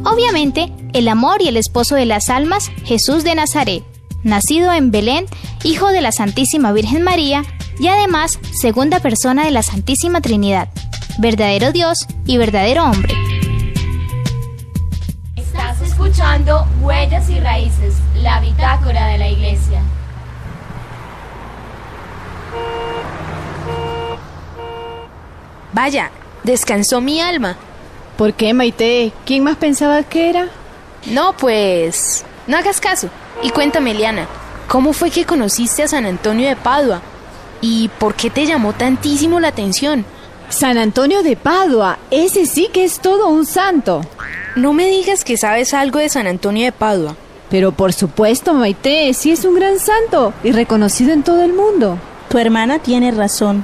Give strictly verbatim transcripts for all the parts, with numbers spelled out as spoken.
Obviamente, el amor y el esposo de las almas, Jesús de Nazaret, nacido en Belén, hijo de la Santísima Virgen María y además segunda persona de la Santísima Trinidad, verdadero Dios y verdadero hombre. Estás escuchando Huellas y Raíces, la bitácora de la Iglesia. Vaya, descansó mi alma. ¿Por qué, Maite? ¿Quién más pensaba que era? No, pues, no hagas caso. Y cuéntame, Eliana, ¿cómo fue que conociste a San Antonio de Padua? ¿Y por qué te llamó tantísimo la atención? San Antonio de Padua, ese sí que es todo un santo. No me digas que sabes algo de San Antonio de Padua. Pero por supuesto, Maite, sí es un gran santo y reconocido en todo el mundo. Tu hermana tiene razón.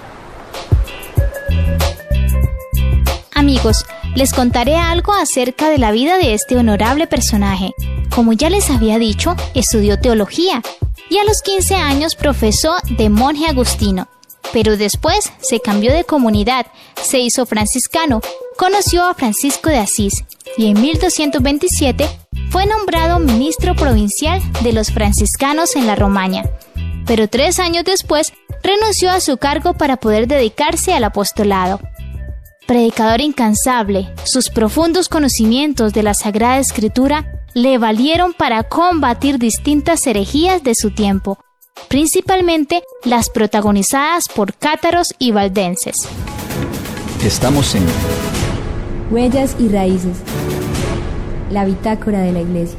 Amigos, les contaré algo acerca de la vida de este honorable personaje. Como ya les había dicho, estudió teología y a los quince años profesó de monje agustino. Pero después se cambió de comunidad, se hizo franciscano, conoció a Francisco de Asís y en mil doscientos veintisiete fue nombrado ministro provincial de los franciscanos en la Romaña. Pero tres años después renunció a su cargo para poder dedicarse al apostolado. Predicador incansable, sus profundos conocimientos de la Sagrada Escritura le valieron para combatir distintas herejías de su tiempo, principalmente las protagonizadas por cátaros y valdenses. Estamos en Huellas y Raíces, la bitácora de la Iglesia.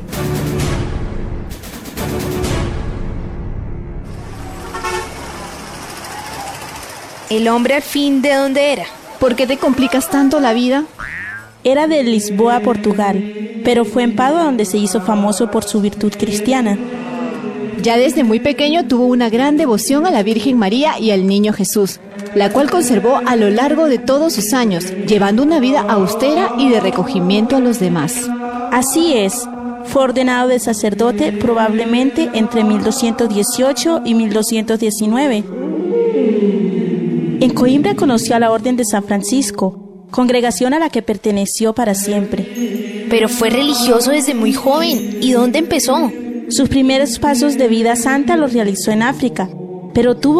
El hombre al fin, ¿de dónde era? ¿Por qué te complicas tanto la vida? Era de Lisboa, Portugal, pero fue en Padua donde se hizo famoso por su virtud cristiana. Ya desde muy pequeño tuvo una gran devoción a la Virgen María y al Niño Jesús, la cual conservó a lo largo de todos sus años, llevando una vida austera y de recogimiento a los demás. Así es, fue ordenado de sacerdote probablemente entre mil doscientos dieciocho y mil doscientos diecinueve. En Coimbra conoció a la Orden de San Francisco, congregación a la que perteneció para siempre. Pero fue religioso desde muy joven. ¿Y dónde empezó? Sus primeros pasos de vida santa los realizó en África, pero tuvo